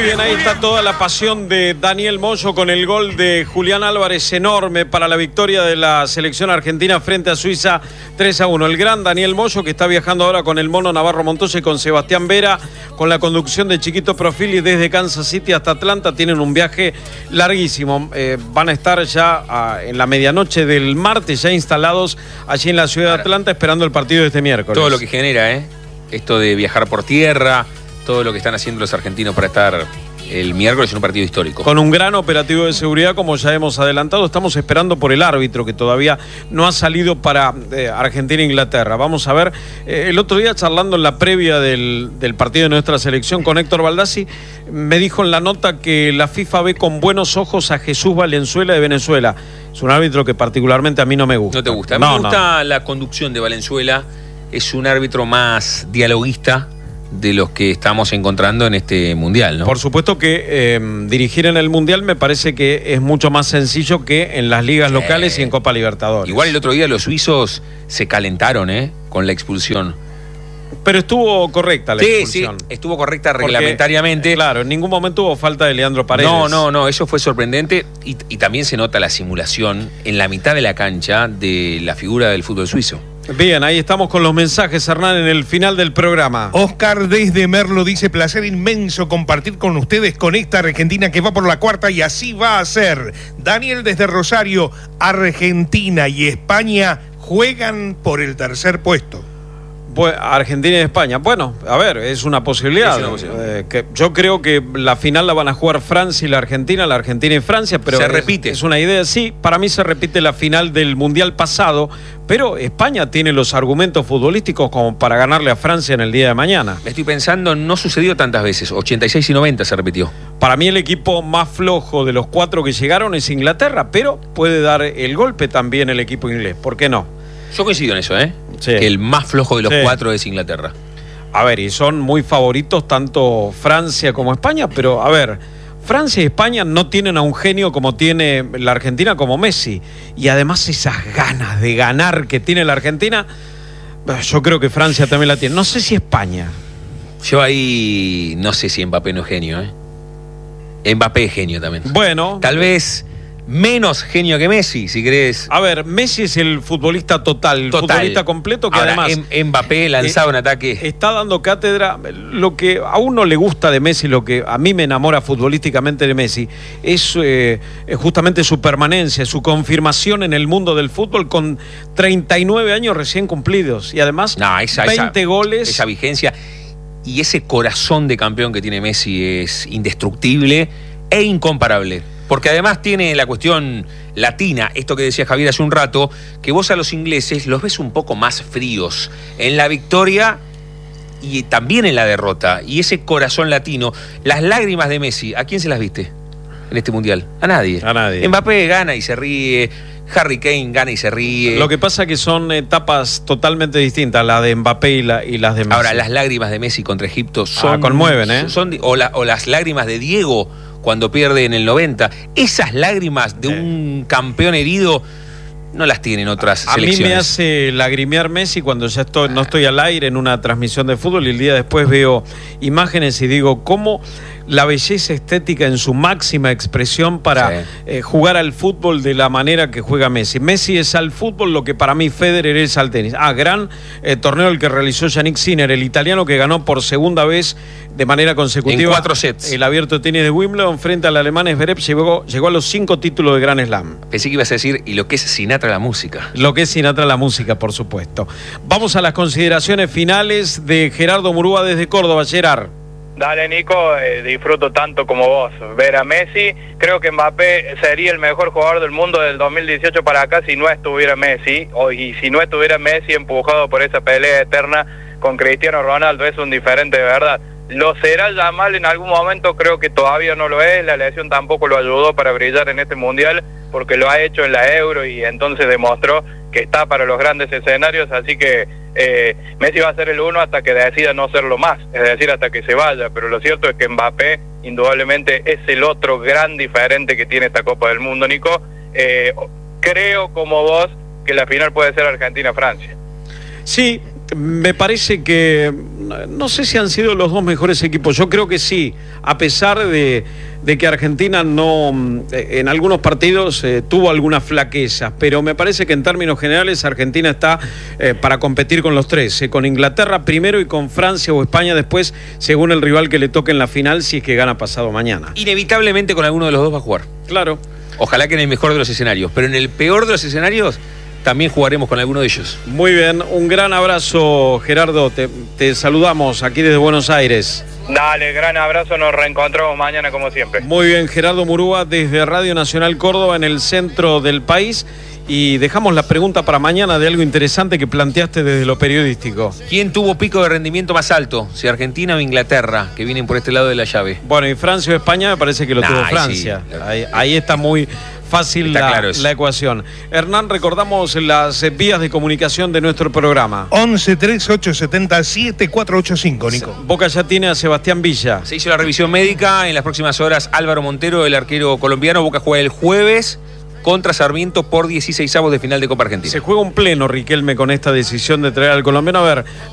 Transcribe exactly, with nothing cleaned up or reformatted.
bien, ahí está toda la pasión de Daniel Moyo con el gol de Julián Álvarez, enorme para la victoria de la selección argentina frente a Suiza tres a uno. El gran Daniel Moyo, que está viajando ahora con el Mono Navarro Montoya y con Sebastián Vera, con la conducción de Chiquito Profili desde Kansas City hasta Atlanta. Tienen un viaje larguísimo. Eh, van a estar ya a, en la medianoche del martes, ya instalados allí en la ciudad de Atlanta, esperando el partido de este miércoles. Todo lo que genera, ¿eh? Esto de viajar por tierra, todo lo que están haciendo los argentinos para estar el miércoles en un partido histórico. Con un gran operativo de seguridad, como ya hemos adelantado. Estamos esperando por el árbitro, que todavía no ha salido para eh, Argentina e Inglaterra. Vamos a ver, eh, el otro día charlando en la previa del, del partido de nuestra selección con Héctor Baldassi, me dijo en la nota que la FIFA ve con buenos ojos a Jesús Valenzuela de Venezuela. Es un árbitro que particularmente a mí no me gusta. ¿No te gusta? A mí no, me gusta no. La conducción de Valenzuela. Es un árbitro más dialoguista de los que estamos encontrando en este Mundial, ¿no? Por supuesto que eh, dirigir en el Mundial me parece que es mucho más sencillo que en las ligas locales eh, y en Copa Libertadores. Igual el otro día los suizos se calentaron, ¿eh? Con la expulsión. Pero estuvo correcta la sí, expulsión. Sí, estuvo correcta reglamentariamente. Porque, claro, en ningún momento hubo falta de Leandro Paredes. No, no, no, eso fue sorprendente. Y, y también se nota la simulación en la mitad de la cancha de la figura del fútbol suizo. Bien, ahí estamos con los mensajes, Hernán, en el final del programa. Oscar desde Merlo dice: placer inmenso compartir con ustedes con esta Argentina que va por la cuarta y así va a ser. Daniel desde Rosario: Argentina y España juegan por el tercer puesto. Pues Argentina y España. Bueno, a ver, es una posibilidad. Es una posibilidad. Eh, que yo creo que la final la van a jugar Francia y la Argentina, la Argentina y Francia, pero se es, repite. Es una idea, sí. Para mí se repite la final del Mundial pasado, pero España tiene los argumentos futbolísticos como para ganarle a Francia en el día de mañana. Estoy pensando, no sucedió tantas veces. ochenta y seis y noventa se repitió. Para mí el equipo más flojo de los cuatro que llegaron es Inglaterra, pero puede dar el golpe también el equipo inglés. ¿Por qué no? Yo coincido en eso, ¿eh? Sí. Que el más flojo de los sí. cuatro es Inglaterra. A ver, y son muy favoritos tanto Francia como España, pero a ver, Francia y España no tienen a un genio como tiene la Argentina, como Messi. Y además esas ganas de ganar que tiene la Argentina, yo creo que Francia también la tiene. No sé si España. Yo ahí no sé si Mbappé no es genio, ¿eh? Mbappé es genio también. Bueno. Tal vez menos genio que Messi, si querés. A ver, Messi es el futbolista total, el total. futbolista completo que ahora, además Mbappé lanzaba eh, un ataque. Está dando cátedra. Lo que a uno le gusta de Messi, lo que a mí me enamora futbolísticamente de Messi, es eh, justamente su permanencia, su confirmación en el mundo del fútbol con treinta y nueve años recién cumplidos y además no, esa, veinte esa, goles. Esa vigencia y ese corazón de campeón que tiene Messi es indestructible e incomparable. Porque además tiene la cuestión latina, esto que decía Javier hace un rato, que vos a los ingleses los ves un poco más fríos en la victoria y también en la derrota. Y ese corazón latino, las lágrimas de Messi, ¿a quién se las viste en este Mundial? A nadie. A nadie. Mbappé gana y se ríe, Harry Kane gana y se ríe. Lo que pasa es que son etapas totalmente distintas, la de Mbappé y, la, y las de Messi. Ahora, las lágrimas de Messi contra Egipto son... Ah, conmueven, ¿eh? Son, o, la, o las lágrimas de Diego cuando pierde en el noventa. Esas lágrimas de un campeón herido no las tienen otras a selecciones. A mí me hace lagrimear Messi cuando ya estoy, no estoy al aire en una transmisión de fútbol y el día después veo imágenes y digo, ¿cómo la belleza estética en su máxima expresión para sí. eh, jugar al fútbol de la manera que juega Messi? Messi es al fútbol lo que para mí Federer es al tenis. Ah, gran eh, torneo el que realizó Yannick Sinner, el italiano que ganó por segunda vez de manera consecutiva en cuatro sets el abierto de tenis de Wimbledon frente al alemán Zverev. Llegó, llegó a los cinco títulos de Grand Slam. Pensé que ibas a decir, y lo que es Sinatra la música. Lo que es Sinatra la música, por supuesto. Vamos a las consideraciones finales de Gerardo Murúa desde Córdoba. Gerard. Dale, Nico, eh, disfruto tanto como vos ver a Messi. Creo que Mbappé sería el mejor jugador del mundo del dos mil dieciocho para acá si no estuviera Messi, o, y si no estuviera Messi empujado por esa pelea eterna con Cristiano Ronaldo. Es un diferente de verdad. Lo será Yamal en algún momento, creo que todavía no lo es. La lesión tampoco lo ayudó para brillar en este Mundial, porque lo ha hecho en la Euro y entonces demostró que está para los grandes escenarios, así que eh, Messi va a ser el uno hasta que decida no serlo más, es decir, hasta que se vaya, pero lo cierto es que Mbappé indudablemente es el otro gran diferente que tiene esta Copa del Mundo, Nico. Eh, creo como vos que la final puede ser Argentina-Francia. Sí, Me parece que, no sé si han sido los dos mejores equipos, yo creo que sí, a pesar de, de que Argentina no, en algunos partidos eh, tuvo algunas flaquezas, pero me parece que en términos generales Argentina está eh, para competir con los tres, eh, con Inglaterra primero y con Francia o España después, según el rival que le toque en la final, si es que gana pasado mañana. Inevitablemente con alguno de los dos va a jugar. Claro. Ojalá que en el mejor de los escenarios, pero en el peor de los escenarios también jugaremos con alguno de ellos. Muy bien, un gran abrazo, Gerardo. Te, te saludamos aquí desde Buenos Aires. Dale, gran abrazo, nos reencontramos mañana como siempre. Muy bien, Gerardo Murúa desde Radio Nacional Córdoba en el centro del país. Y dejamos la pregunta para mañana de algo interesante que planteaste desde lo periodístico. ¿Quién tuvo pico de rendimiento más alto? Si Argentina o Inglaterra, que vienen por este lado de la llave. Bueno, y Francia o España me parece que lo Nah, tuvo ahí Francia. sí. Ahí, ahí está muy fácil Está la, claro eso. la ecuación. Hernán, recordamos las eh, vías de comunicación de nuestro programa. once treinta y ocho setenta siete cuatro ocho cinco, Nico. Boca ya tiene a Sebastián Villa. Se hizo la revisión médica. En las próximas horas, Álvaro Montero, el arquero colombiano. Boca juega el jueves contra Sarmiento por dieciseisavos de final de Copa Argentina. Se juega un pleno, Riquelme, con esta decisión de traer al colombiano. A ver,